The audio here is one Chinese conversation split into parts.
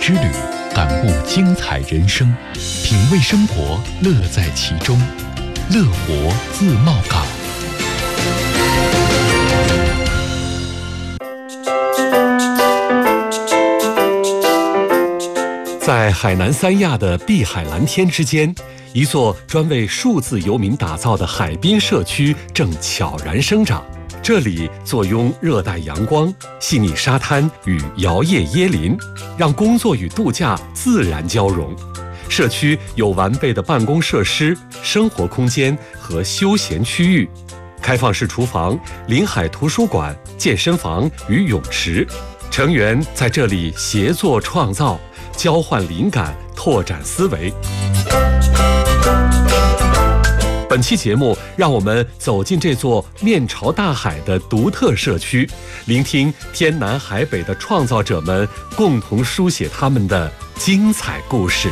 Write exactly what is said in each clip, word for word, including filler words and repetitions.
之旅，感悟精彩人生，品味生活，乐在其中。乐活自贸港。在海南三亚的碧海蓝天之间，一座专为数字游民打造的海滨社区正悄然生长。这里坐拥热带阳光、细腻沙滩与摇曳椰林，让工作与度假自然交融。社区有完备的办公设施、生活空间和休闲区域，开放式厨房、临海图书馆、健身房与泳池，成员在这里协作创造，交换灵感，拓展思维。本期节目，让我们走进这座面朝大海的独特社区，聆听天南海北的创造者们共同书写他们的精彩故事。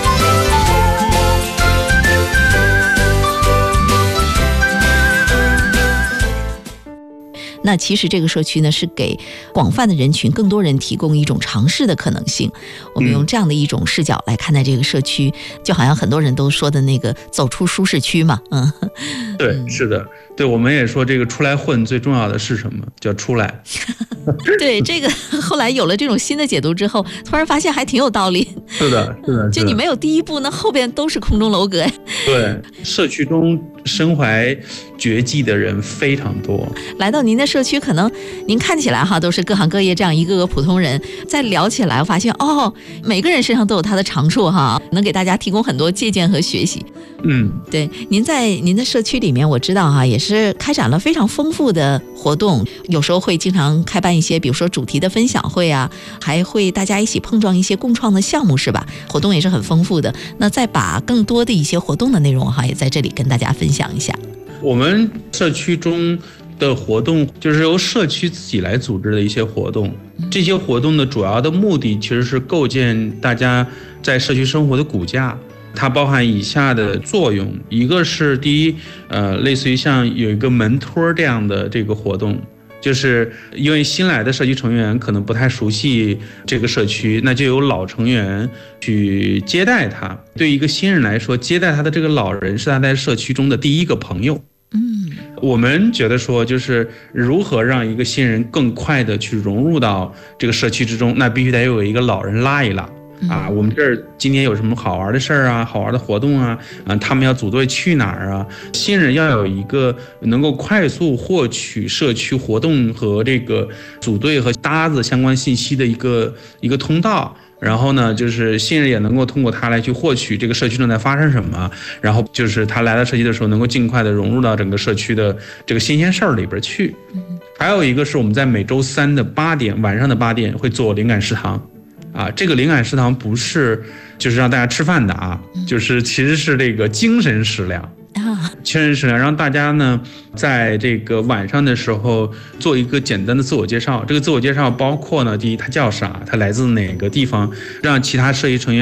那其实这个社区呢，是给广泛的人群、更多人提供一种尝试的可能性。我们用这样的一种视角来看待这个社区，嗯、就好像很多人都说的那个走出舒适区嘛，嗯， 对，是的，对，我们也说这个出来混最重要的是什么？叫出来。 对，这个后来有了这种新的解读之后，突然发现还挺有道理。 是的，是的， 就你没有第一步，那后边都是空中楼阁。 对，社区中身怀绝技的人非常多。 来到您的社区，可能您看起来哈都是各行各业这样一个个普通人，再聊起来，我发现哦，每个人身上都有他的长处哈，能给大家提供很多借鉴和学习。 嗯， 对，您在您的社区里面，我知道哈，也是开展了非常丰富的活动，有时候会经常开办一些，比如说主题的分享会啊，还会大家一起碰撞一些共创的项目，是吧？活动也是很丰富的。那再把更多的一些活动的内容哈，也在这里跟大家分享一下。 我们社区中的活动就是由社区自己来组织的一些活动，这些活动的主要的目的其实是构建大家在社区生活的骨架。它包含以下的作用，一个是第一，呃，类似于像有一个门托这样的这个活动，就是因为新来的社区成员可能不太熟悉这个社区，那就有老成员去接待他。对一个新人来说，接待他的这个老人是他在社区中的第一个朋友。 嗯， 我们觉得说，就是如何让一个新人更快的去融入到这个社区之中，那必须得有一个老人拉一拉。啊，我们这儿今天有什么好玩的事儿啊，好玩的活动啊，啊，他们要组队去哪儿啊？新人要有一个能够快速获取社区活动和这个组队和搭子相关信息的一个一个通道。然后呢，就是新人也能够通过它来去获取这个社区正在发生什么，然后就是他来到社区的时候，能够尽快的融入到整个社区的这个新鲜事儿里边去。还有一个是我们在每周三的八点，晚上的八点会做灵感食堂。啊，这个灵感食堂不是就是让大家吃饭的啊，就是其实是这个精神食粮啊，精神食粮，让大家呢在这个晚上的时候做一个简单的自我介绍。这个自我介绍包括呢，第一他叫啥，他来自哪个地方，让其他社区成员